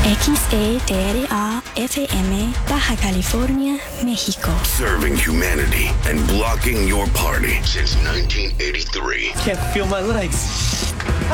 XETRA FM, Baja California, México. Serving humanity and blocking your party since 1983. Can't feel my legs.